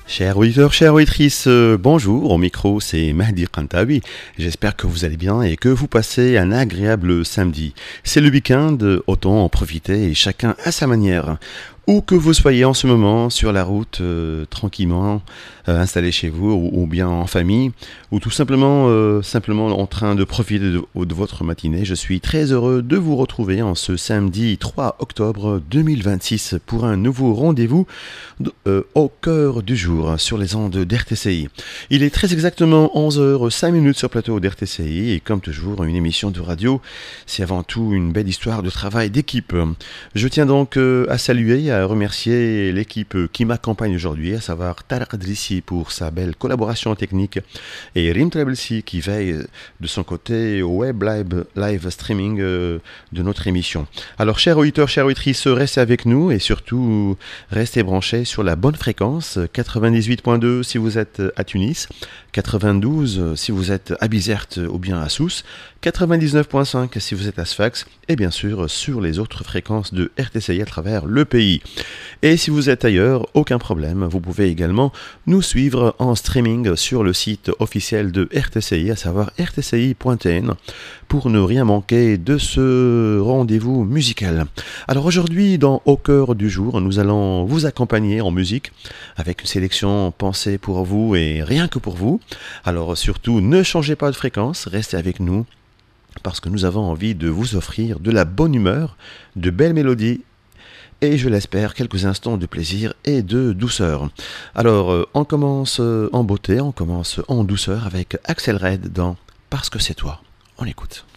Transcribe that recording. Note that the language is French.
Chers auditeurs, chères auditrices, bonjour, au micro c'est Mahdi Kantawi. J'espère que vous allez bien et que vous passez un agréable samedi. C'est le week-end, autant en profiter et chacun à sa manière. Où que vous soyez en ce moment, sur la route, tranquillement, installé chez vous ou bien en famille, ou tout simplement en train de profiter de votre matinée, je suis très heureux de vous retrouver en ce samedi 3 octobre 2026 pour un nouveau rendez-vous au cœur du jour sur les ondes d'RTCI. Il est très exactement 11h05 sur le plateau d'RTCI et comme toujours, une émission de radio, c'est avant tout une belle histoire de travail d'équipe. Je tiens donc à saluer et à remercier l'équipe qui m'accompagne aujourd'hui, à savoir Tarek Drissi pour sa belle collaboration technique et Rim Trabelsi qui veille de son côté au web live streaming de notre émission. Alors chers auditeurs, chères auditrices, restez avec nous et surtout restez branchés sur la bonne fréquence 98.2 si vous êtes à Tunis, 92 si vous êtes à Bizerte ou bien à Sousse, 99.5 si vous êtes à Sfax et bien sûr sur les autres fréquences de RTCI à travers le pays. Et si vous êtes ailleurs, aucun problème, vous pouvez également nous suivre en streaming sur le site officiel de RTCI, à savoir rtci.tn, pour ne rien manquer de ce rendez-vous musical. Alors aujourd'hui, dans Au cœur du jour, nous allons vous accompagner en musique avec une sélection pensée pour vous et rien que pour vous. Alors surtout, ne changez pas de fréquence, restez avec nous parce que nous avons envie de vous offrir de la bonne humeur, de belles mélodies et je l'espère quelques instants de plaisir et de douceur. Alors on commence en beauté, on commence en douceur avec Axel Red dans Parce que c'est toi. On écoute.